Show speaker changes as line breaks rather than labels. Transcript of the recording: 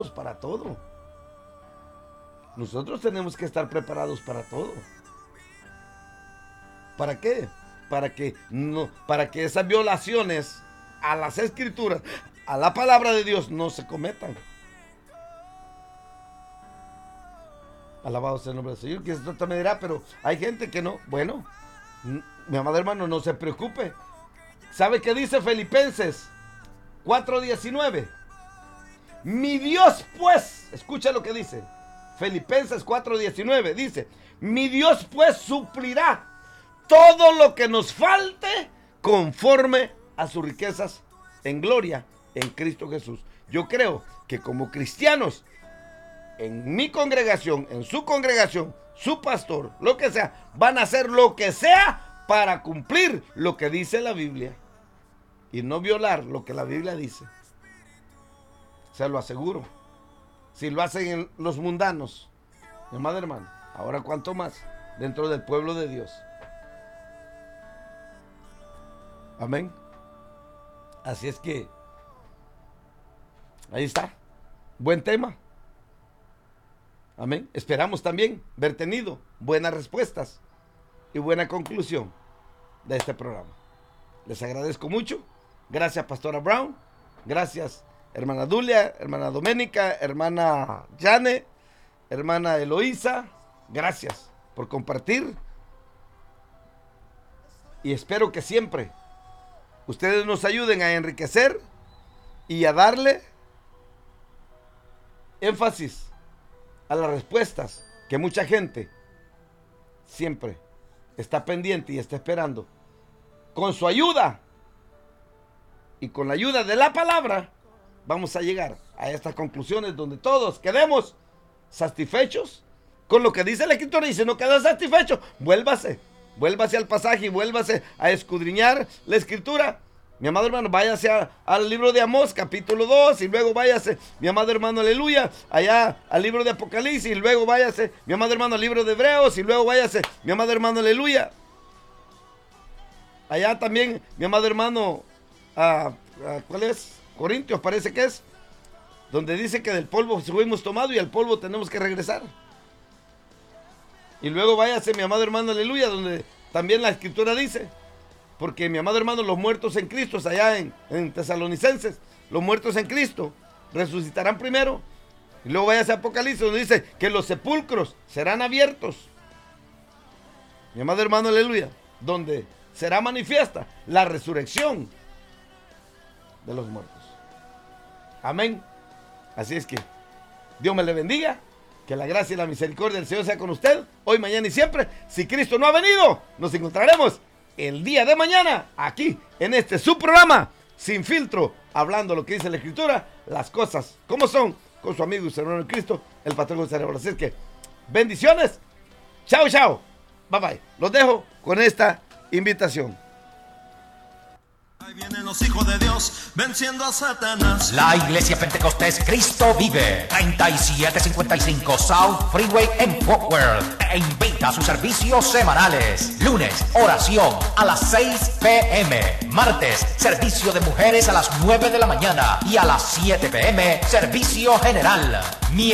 para todo. Nosotros tenemos que estar preparados para todo. ¿Para qué? Para que esas violaciones a las escrituras, a la palabra de Dios, no se cometan. Alabado sea el nombre del Señor. Que esto también dirá, pero hay gente que no. Bueno, mi amado hermano, no se preocupe. ¿Sabe qué dice Filipenses 4:19? Mi Dios, pues, escucha lo que dice. Filipenses 4:19 dice: mi Dios, pues, suplirá todo lo que nos falte conforme a sus riquezas en gloria en Cristo Jesús. Yo creo que como cristianos, en mi congregación, en su congregación, su pastor, lo que sea, van a hacer lo que sea para cumplir lo que dice la Biblia y no violar lo que la Biblia dice. Se lo aseguro. Si lo hacen los mundanos, mi amado hermano, ahora cuánto más dentro del pueblo de Dios. Amén. Así es que ahí está. Buen tema. Amén. Esperamos también ver tenido buenas respuestas y buena conclusión de este programa. Les agradezco mucho. Gracias, Pastora Brown. Gracias, hermana Dulia, hermana Doménica, hermana Jane, hermana Eloísa. Gracias por compartir. Y espero que siempre ustedes nos ayuden a enriquecer y a darle énfasis a las respuestas que mucha gente siempre está pendiente y está esperando. Con su ayuda y con la ayuda de la palabra vamos a llegar a estas conclusiones donde todos quedemos satisfechos con lo que dice la Escritura. Y si no queda satisfecho, vuélvase al pasaje y vuélvase a escudriñar la Escritura. Mi amado hermano, váyase al libro de Amós, capítulo 2, y luego váyase, mi amado hermano, aleluya, allá al libro de Apocalipsis, y luego váyase, mi amado hermano, al libro de Hebreos, y luego váyase, mi amado hermano, aleluya. Allá también, mi amado hermano, ¿cuál es? Corintios parece que es, donde dice que del polvo fuimos tomados y al polvo tenemos que regresar. Y luego váyase, mi amado hermano, aleluya, donde también la Escritura dice, porque mi amado hermano, los muertos en Cristo, allá en Tesalonicenses, los muertos en Cristo resucitarán primero. Y luego váyase a Apocalipsis, donde dice que los sepulcros serán abiertos. Mi amado hermano, aleluya, donde será manifiesta la resurrección de los muertos. Amén. Así es que Dios me le bendiga. Que la gracia y la misericordia del Señor sea con usted, hoy, mañana y siempre. Si Cristo no ha venido, nos encontraremos el día de mañana, aquí, en este su programa, Sin Filtro, hablando lo que dice la Escritura, las cosas como son, con su amigo y su hermano en Cristo, el patrón Gonzalo. Así es que, bendiciones, chao, chao, bye bye. Los dejo con esta invitación.
Ahí vienen los hijos de Dios venciendo a Satanás.
La Iglesia Pentecostés Cristo Vive, 3755 South Freeway en Fort Worth, te invita a sus servicios semanales. Lunes, oración a las 6 p.m. Martes, servicio de mujeres a las 9 de la mañana. Y a las 7 p.m, servicio general.